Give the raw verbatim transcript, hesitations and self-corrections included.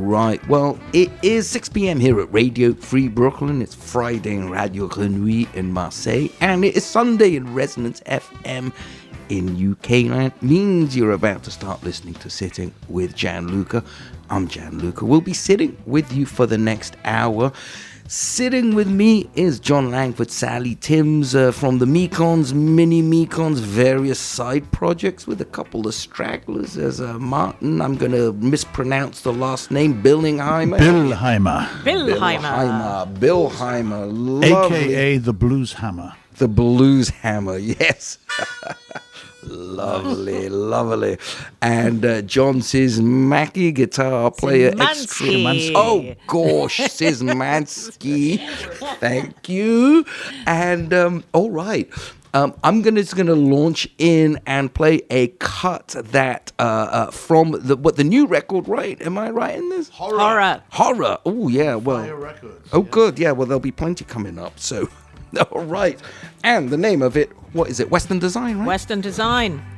right. Well, it is six p.m. here at Radio Free Brooklyn. It's Friday in Radio Grenouille in Marseille. And it is Sunday in Resonance F M in U K land. Means you're about to start listening to Sitting with Gianluca. I'm Gianluca. We'll be sitting with you for the next hour. Sitting with me is John Langford, Sally Timms uh, from the Mekons, Mini Mekons, various side projects with a couple of stragglers. There's uh, Martin, I'm going to mispronounce the last name, Billingheimer. Billheimer. Billheimer. Billheimer. Lovely. A K A the Blues Hammer. The Blues Hammer, yes. Lovely, lovely. And uh, John Szymanski, guitar player. Szymanski. Oh, gosh, Szymanski. Thank you. And, um, all right. Um, I'm gonna just gonna launch in and play a cut that uh, uh, from the what the new record, right? Am I right in this? Horror. Horror. Horror. Oh yeah. Well. Fire Records. Oh yeah. good. Yeah. Well, there'll be plenty coming up. So, all right. And the name of it, what is it? Western Design, right? Western Design.